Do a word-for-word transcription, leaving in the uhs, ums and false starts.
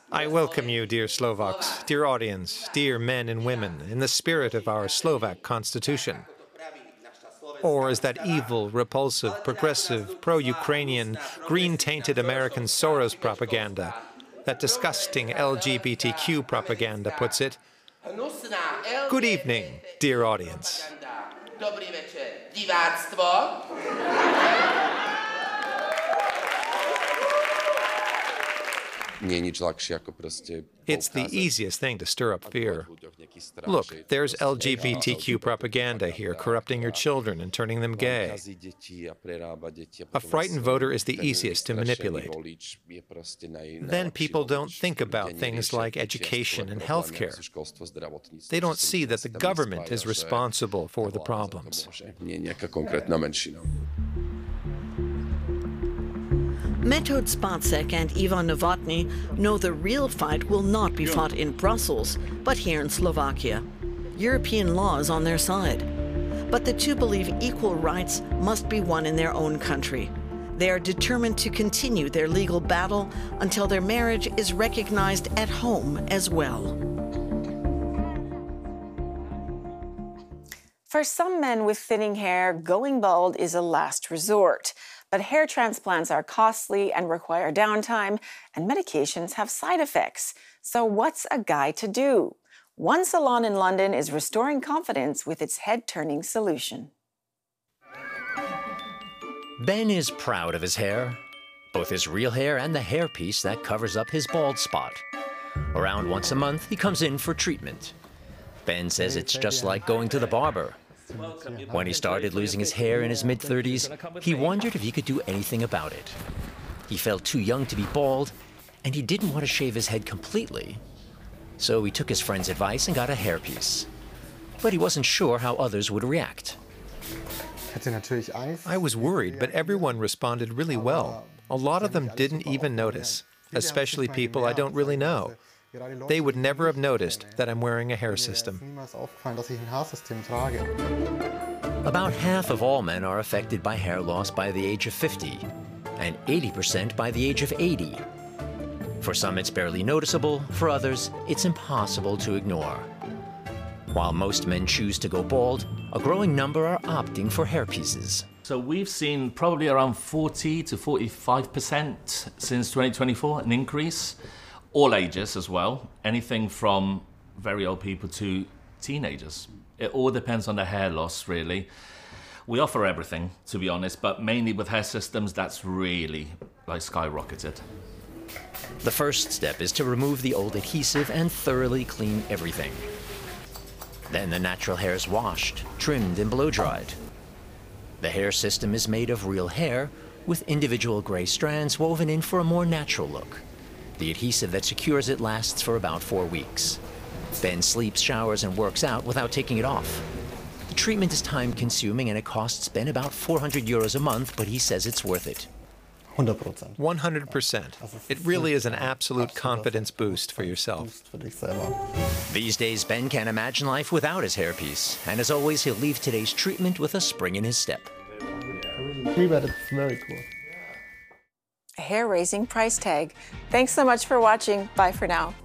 I welcome you, dear Slovaks, dear audience, dear men and women, in the spirit of our Slovak constitution. Or as that evil, repulsive, progressive, pro-Ukrainian, green-tainted American Soros propaganda, that disgusting L G B T Q propaganda puts it, good evening, dear audience. It's the easiest thing to stir up fear. Look, there's L G B T Q propaganda here, corrupting your children and turning them gay. A frightened voter is the easiest to manipulate. Then people don't think about things like education and healthcare. They don't see that the government is responsible for the problems. Metod Spacek and Ivan Novotny know the real fight will not be fought in Brussels, but here in Slovakia. European law is on their side. But the two believe equal rights must be won in their own country. They are determined to continue their legal battle until their marriage is recognized at home as well. For some men with thinning hair, going bald is a last resort. But hair transplants are costly and require downtime, and medications have side effects. So what's a guy to do? One salon in London is restoring confidence with its head-turning solution. Ben is proud of his hair, both his real hair and the hairpiece that covers up his bald spot. Around once a month, he comes in for treatment. Ben says it's just like going to the barber. When he started losing his hair in his mid thirties, he wondered if he could do anything about it. He felt too young to be bald, and he didn't want to shave his head completely. So he took his friend's advice and got a hairpiece. But he wasn't sure how others would react. I was worried, but everyone responded really well. A lot of them didn't even notice, especially people I don't really know. They would never have noticed that I'm wearing a hair system. About half of all men are affected by hair loss by the age of fifty, and eighty percent by the age of eighty. For some, it's barely noticeable. For others, it's impossible to ignore. While most men choose to go bald, a growing number are opting for hairpieces. So we've seen probably around forty to forty-five percent since twenty twenty-four, an increase. All ages as well, anything from very old people to teenagers. It all depends on the hair loss, really. We offer everything, to be honest, but mainly with hair systems, that's really like skyrocketed. The first step is to remove the old adhesive and thoroughly clean everything. Then the natural hair is washed, trimmed, and blow-dried. The hair system is made of real hair, with individual gray strands woven in for a more natural look. The adhesive that secures it lasts for about four weeks. Ben sleeps, showers, and works out without taking it off. The treatment is time-consuming, and it costs Ben about four hundred euros a month, but he says it's worth it. one hundred percent. It really is an absolute confidence boost for yourself. These days, Ben can't imagine life without his hairpiece, and as always, he'll leave today's treatment with a spring in his step. It's very cool. A hair-raising price tag. Thanks so much for watching. Bye for now.